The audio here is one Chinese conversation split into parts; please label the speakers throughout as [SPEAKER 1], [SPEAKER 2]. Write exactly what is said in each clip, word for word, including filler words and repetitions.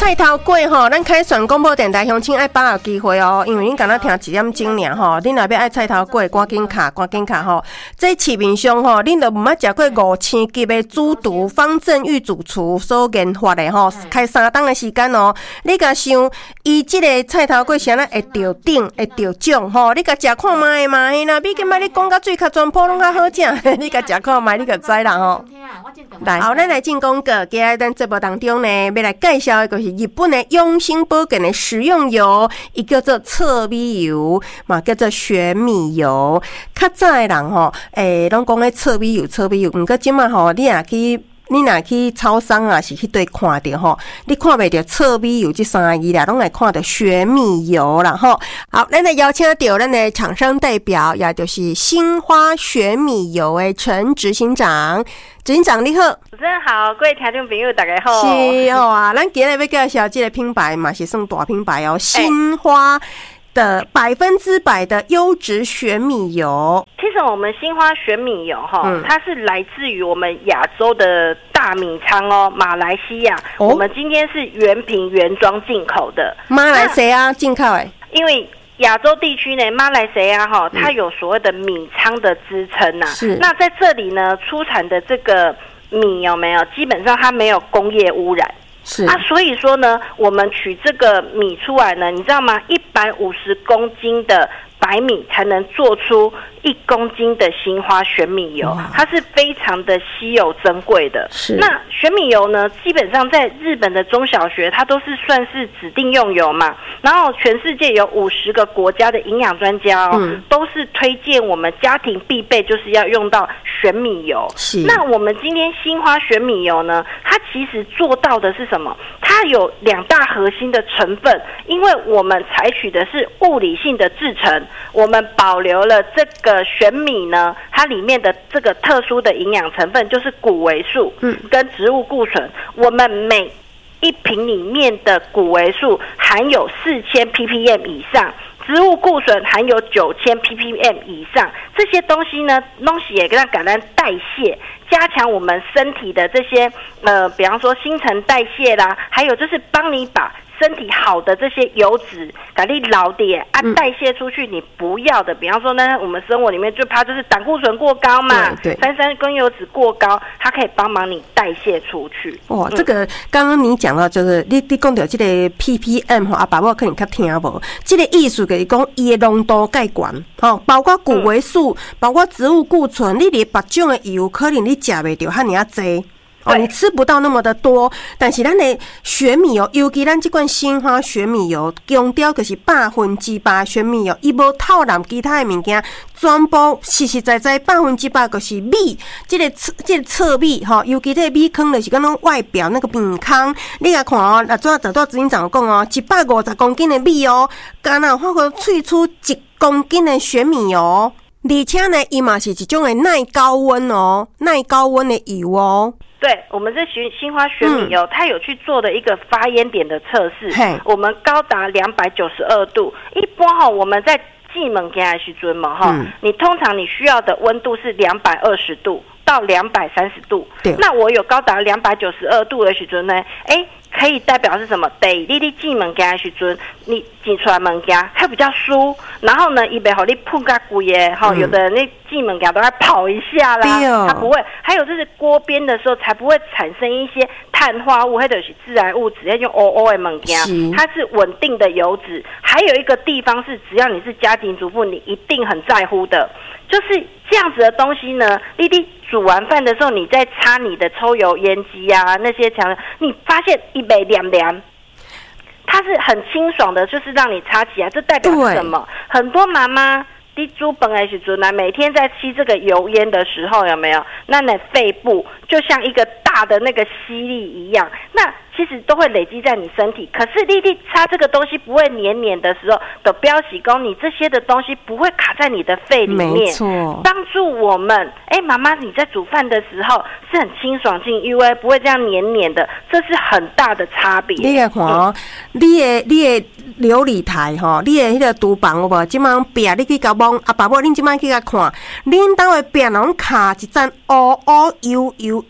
[SPEAKER 1] 菜头粿吼，咱凯旋广播电台乡亲爱把握机会哦，因为恁敢若听一点钟尔吼，恁若要爱菜头粿，赶紧卡，赶紧卡吼。这市面上吼，恁都毋捌食过五千级的猪肚方正玉主厨所研发的吼，开三档的时间哦。你甲想，伊即个菜头粿是安怎会着顶，会着奖吼？你甲食看卖嘛，嘿啦，比今摆你讲甲水较全部拢较好食，你甲食看卖，你就知啦吼。来，后咱来进广告，今日咱节目当中呢，要来介绍的就是日本的养生保健的食用油，伊叫做侧米油，嘛叫做玄米油。较早的人吼，诶，拢讲咧侧米油，侧米油，毋过即卖吼，你若去。你若去超商啊，是去对看到吼，你看袂到侧米油这三个字啦，拢会看到玄米油啦吼。好，咱来邀请到咱的厂商代表，也就是新花玄米油的陈执行长。执行长你好，
[SPEAKER 2] 主持人好，各位听众朋友大家好。
[SPEAKER 1] 是哦啊，咱今日要介绍这个品牌嘛，是算大品牌哦，新花。的百分之百的优质玄米油，
[SPEAKER 2] 其实我们新花玄米油哈、嗯，它是来自于我们亚洲的大米仓哦，马来西亚。哦、我们今天是原瓶原装进口的，
[SPEAKER 1] 马来西亚进口诶。
[SPEAKER 2] 因为亚洲地区呢，马来西亚哈，它有所谓的米仓的支撑呐、啊。是。那在这里呢，出产的这个米有没有？基本上它没有工业污染。是啊，所以说呢，我们取这个米出来呢，你知道吗？一百五十公斤的白米才能做出一公斤的新花玄米油，它是非常的稀有珍贵的。是那玄米油呢，基本上在日本的中小学，它都是算是指定用油嘛。然后全世界有五十个国家的营养专家哦、嗯，都是推荐我们家庭必备，就是要用到玄米油。是那我们今天新花玄米油呢，它其实做到的是什么？它有两大核心的成分，因为我们采取的是物理性的制成，我们保留了这个玄米呢，它里面的这个特殊的营养成分就是谷维素，嗯，跟植物固醇。我们每一瓶里面的谷维素含有四千 ppm 以上，植物固醇含有九千 ppm 以上，这些东西呢，东西也跟它改善代谢，加强我们身体的这些呃，比方说新陈代谢啦，还有就是帮你把身体好的这些油脂，给你老点啊代谢出去你不要的，比方说呢，我们生活里面最怕就是胆固醇过高嘛，对对，三酸甘油脂过高，它可以帮忙你代谢出去。
[SPEAKER 1] 哦，嗯、这个刚刚你讲到就是你你讲到这个 ppm 吼，阿爸我可能较听无，这个意思就是讲伊的浓度介悬，吼，包括谷维素，嗯、包括植物固醇，你连别种的油可能你食袂到遐尔济。哦，你吃不到那么的多，但是咱的玄米油，尤其咱这款新花玄米油，强调就是百分之百玄米油，伊无透染其他的物件，全部实实在在百分之百就是米，这个这个侧米哈，尤其这个米糠就是讲咱外表那个米糠，你来看哦，那昨昨执行长讲哦，一百五十公斤的米哦，敢若发挥萃出一公斤的玄米油，而且呢，伊嘛是一种的耐高温哦，耐高温的油哦。
[SPEAKER 2] 对，我们这新花玄米油、嗯，它有去做的一个发烟点的测试，我们高达两百九十二度。一般哈，我们在寄物件的时阵嘛哈，你通常你需要的温度是两百二十度到两百三十度。那我有高达两百九十二度的时阵呢，哎，可以代表是什么？对，你你寄物件的时阵，你寄出来物件它比较酥，然后呢，伊袂互你碰甲贵耶，哈、嗯，有的人你寄物件都要跑一下啦，它不会。还有就是锅边的时候才不会产生一些碳化物或者是致癌物质，要用 O O 的物件，它是稳定的油脂。还有一个地方是，只要你是家庭主妇，你一定很在乎的，就是这样子的东西呢，你你煮完饭的时候，你再擦你的抽油烟机啊那些墙，你发现一杯凉凉。它是很清爽的，就是让你擦起来，这代表什么？很多妈妈你煮饭的时候呢，每天在吸这个油烟的时候，有没有？那你肺部就像一个大的那个吸力一样，那其实都会累积在你身体。可是你你擦这个东西不会黏黏的时候，的标喜功，你这些的东西不会卡在你的肺里面，没错，帮助我们。哎，妈妈你在煮饭的时候是很清爽进 U A， 不会这样黏黏的，这是很大的差别。
[SPEAKER 1] 你来看哦，嗯、你的你的琉璃台吼，你的迄个厨房有无？即摆壁你去甲望啊，爸母恁即摆去甲看，恁兜的壁拢卡一层乌乌油油油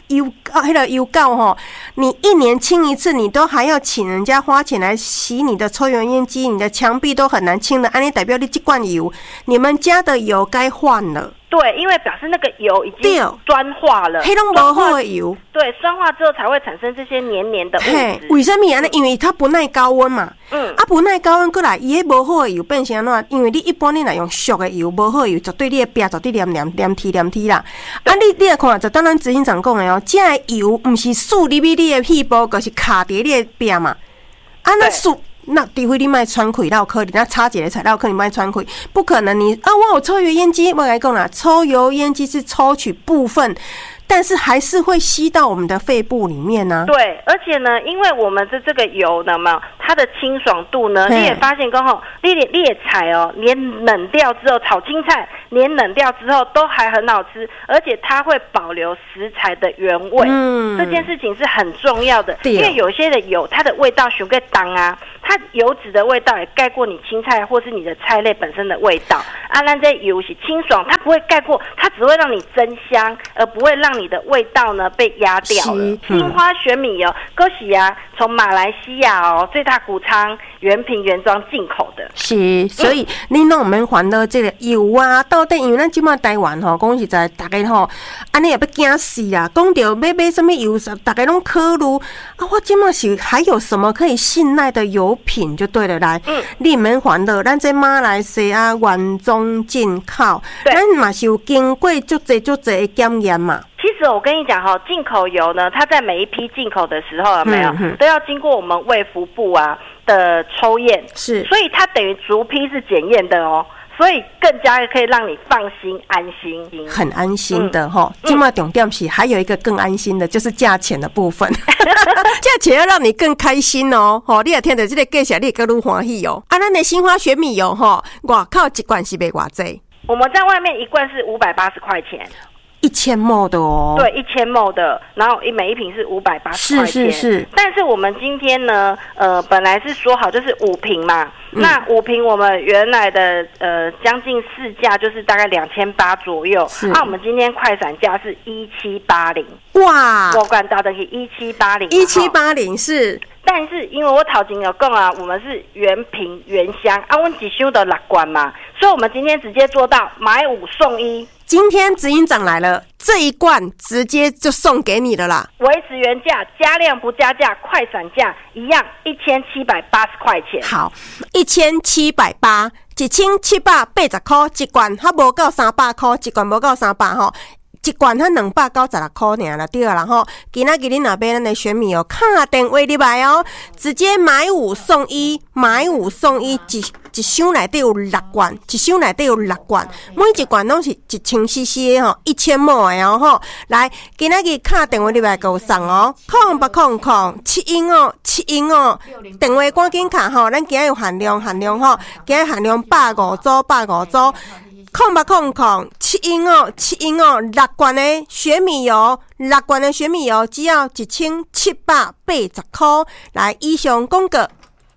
[SPEAKER 1] 油迄个油膏吼，你一年清一次，你都还要请人家花钱来洗你的抽油烟机，你的墙壁都很难清的，安尼代表你这罐油，你们家的油该换了。
[SPEAKER 2] 对，因为表示那个油已经酸化了，
[SPEAKER 1] 黑拢无好的油。
[SPEAKER 2] 对，酸化之后才会产生这些黏黏的物质。
[SPEAKER 1] 为什么安尼？因为它不耐高温嘛。
[SPEAKER 2] 嗯。
[SPEAKER 1] 啊，不耐高温过来，伊迄无好的油变成安怎？因为你一般你若用俗的油，无好的油，绝对你的壁绝对黏黏黏贴黏贴啦。啊，你你来看，就当咱执行长讲的哦，这个油毋是输入去你的细胞，就是卡伫你的壁嘛。啊，那输。那除非你卖穿开绕可能，那插一个材料可能卖穿开，不可能你啊！我有抽油烟机，我来讲啦，抽油烟机是抽取部分，但是还是会吸到我们的肺部里面呢、啊。
[SPEAKER 2] 对，而且呢，因为我们的这个油呢嘛，它的清爽度呢，你也发现刚好，你也你也采哦，连冷掉之后炒青菜，连冷掉之后都还很好吃，而且它会保留食材的原味。嗯，这件事情是很重要的，因为有些的油它的味道熊个当啊。它油脂的味道也盖过你青菜或是你的菜类本身的味道。啊，咱这油是清爽，它不会盖过，它只会让你增香，而不会让你的味道呢被压掉了。嗯、青花玄米油，恭喜啊，从马来西亚哦最大谷仓原瓶原装进口的。
[SPEAKER 1] 是，所以你拢唔免烦恼这个油啊，到底因为咱即马台湾吼，讲实在，大家吼，安尼也要惊死啊！讲到要买什么油，大家拢考虑啊，我即马是还有什么可以信赖的油品就对了，来，嗯、你唔免烦恼，咱这马来西亚原装进口，咱嘛是有经过足侪足侪的检验嘛。
[SPEAKER 2] 其实我跟你讲哈，进口油呢，它在每一批进口的时候有没有、嗯、都要经过我们卫福部啊的抽验，
[SPEAKER 1] 是，
[SPEAKER 2] 所以它等于逐批是检验的哦。所以更加可以让你放心安心，
[SPEAKER 1] 很安心的哈。今嘛重点是还有一个更安心的，就是价钱的部分。价钱要让你更开心哦，吼！你也听到这个价钱，你更愈欢喜哦。啊，咱的新花玄米油哈，外口一罐是卖偌济？
[SPEAKER 2] 我们在外面一罐是五百八十块钱。
[SPEAKER 1] 一千 ml 的哦，
[SPEAKER 2] 对，一千 ml 的，然后一每一瓶是五百八十块钱，
[SPEAKER 1] 是是是。
[SPEAKER 2] 但是我们今天呢，呃，本来是说好就是五瓶嘛，嗯、那五瓶我们原来的呃将近市价就是大概两千八左右，那、啊、我们今天快闪价是一七八零，
[SPEAKER 1] 哇，
[SPEAKER 2] 我管到的是一七八零，
[SPEAKER 1] 一七八零是。
[SPEAKER 2] 但是因为我头前有讲啊，我们是原瓶原香啊，我们只收的六罐嘛，所以我们今天直接做到买五送一。
[SPEAKER 1] 今天执行长来了，这一罐直接就送给你了啦，
[SPEAKER 2] 维持原价，加量不加价，快闪价一样，一千七百八十块钱。
[SPEAKER 1] 好，一千七百八，一千七百八十块一罐，它无到三百块一罐，无到三百吼。一罐它两百九十六块尔啦，对啦吼。今仔日你若买咱的玄米油，打电话入来哦，直接买五送一，买五送一，一一箱内底有六罐，一箱内底有六罐，每一罐拢是一千 C C 的吼，一千 ml 的哦吼。来，今仔日打电话入来给我送哦，空八空空七英哦，七英哦，电话赶紧卡吼，咱今日有限量限量吼，今日限量百五组百五组。空吧空空，七英哦，七英哦，六罐的玄米油，六罐的玄米油只要一千七百八十块。来，以上广告。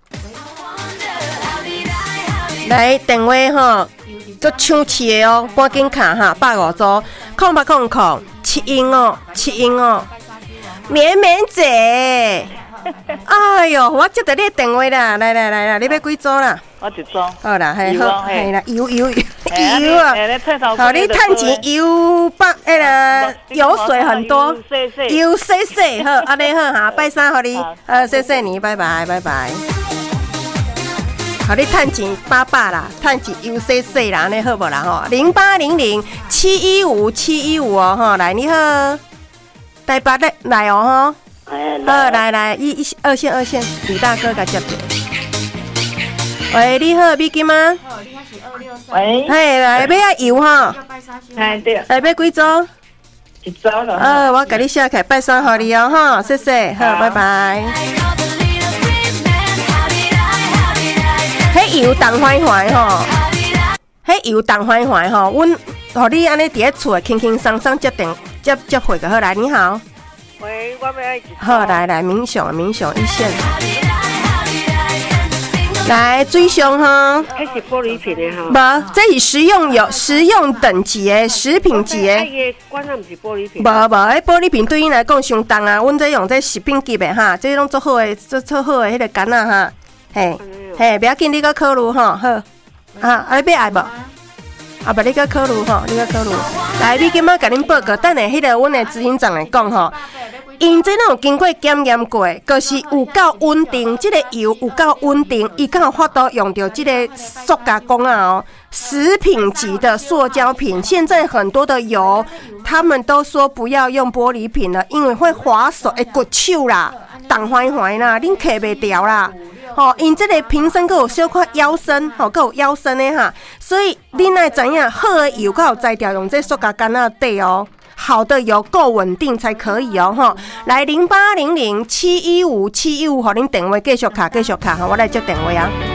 [SPEAKER 1] 来电话哈，做抢起的哦，赶紧卡哈，百五组，空吧空空，七英哦，七英哦，绵绵姐。哎呦，我接到你的电话啦！来来来啦，你要几组啦？
[SPEAKER 3] 我一组。
[SPEAKER 1] 好啦，嘿好，嘿啦，油油油
[SPEAKER 3] 油啊！
[SPEAKER 1] 好，你趁钱油百那个油水很多，油细细好，安尼好哈，拜三，好你，呃，谢谢你，拜拜拜拜。好，你趁钱八百啦，趁钱油细细啦，安尼好无啦吼？零八零零七一五七一五哦吼，来你好，台北来来哦吼。好，来来，一一二线二线，李大哥甲接者。喂，你好，美金吗？好，你好是二六三。喂，嘿，来买下油哈。
[SPEAKER 3] 哎对。
[SPEAKER 1] 来买几组？
[SPEAKER 3] 一组了。
[SPEAKER 1] 呃，我甲你写起来，拜三互你哦，哈，谢谢，好，拜拜。迄油重怀怀吼，迄油重怀怀吼，阮互你安尼伫咧厝轻轻松松接电接接回个好来，你好。
[SPEAKER 3] 喂，我要爱一。
[SPEAKER 1] 好，来来，民雄民雄一线。 来水上哈，
[SPEAKER 3] 还是玻璃瓶的哈？
[SPEAKER 1] 无，这是食用有食用等级的食品级的。
[SPEAKER 3] 哎个管啊，不是玻璃瓶。
[SPEAKER 1] 无无，迄玻璃瓶对因来讲伤重啊，阮这用这食品级的哈，这拢做好的，做做好的迄个干啊哈，嘿，嘿，不要紧，你个考虑哈，好，啊，啊你要爱无？啊，不，你个考虑吼，你个考虑。来，你今仔甲恁报告，等下迄个阮的执行长来讲吼。因这拢有经过检验过，就是有够稳定，这个油有够稳定，伊敢有法度用到这个塑胶公啊哦，食品级的塑胶瓶。现在很多的油，他们都说不要用玻璃瓶了，因为会滑手，会骨手啦，挡坏坏啦，恁揢袂掉啦。吼，因这个瓶身佫有小可腰身，吼，佫有腰身的哈，所以恁爱知影好的油佫有摘掉用这塑胶干啊底哦。好的油够稳定才可以哦，哈！来零八零零七一五七一五，互恁电话继续卡继续卡哈，我来接电话啊。